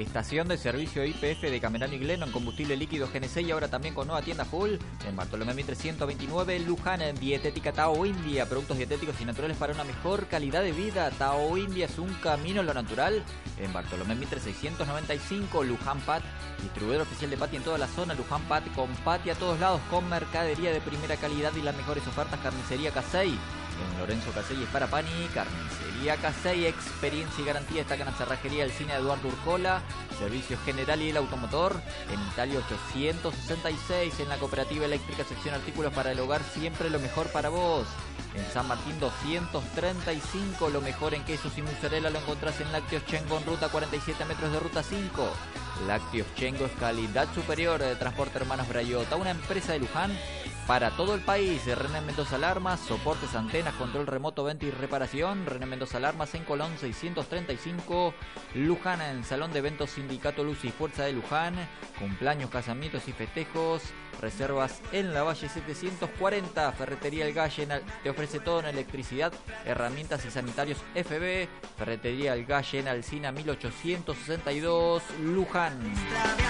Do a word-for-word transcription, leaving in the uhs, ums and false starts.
Estación de servicio I P F de Camerano y Gleno en combustible líquido G N C y ahora también con nueva tienda full en Bartolomé Mitre ciento veintinueve, Luján. En Dietética Tao India, productos dietéticos y naturales para una mejor calidad de vida. Tao India es un camino a lo natural en Bartolomé Mitre seiscientos noventa y cinco, Luján Pat, distribuidor oficial de Pati en toda la zona. Luján Pat, con Pati a todos lados, con mercadería de primera calidad y las mejores ofertas. Carnicería Casey en Lorenzo Casey es para Pani. Carnicería Casey, experiencia y garantía. Destacan en Cerrajería El Cine de Eduardo Urcola, Servicios General y el Automotor en Italia ochocientos sesenta y seis. En la Cooperativa Eléctrica sección artículos para el hogar, siempre lo mejor para vos. En San Martín doscientos treinta y cinco, lo mejor en quesos y mozzarella lo encontrás en Lácteos Chengo en ruta cuarenta y siete metros de ruta cinco. Lácteos Chengo es calidad superior. De Transporte Hermanos Brayota, una empresa de Luján para todo el país. René Mendoza Alarmas, soportes, antenas, control remoto, venta y reparación. René Mendoza Alarmas en Colón seiscientos treinta y cinco. Luján, en Salón de Eventos Sindicato Luz y Fuerza de Luján. Cumpleaños, casamientos y festejos. Reservas en la Valle setecientos cuarenta. Ferretería El Galle te ofrece todo en electricidad, herramientas y sanitarios F B. Ferretería El Galle en Alsina mil ochocientos sesenta y dos, Luján.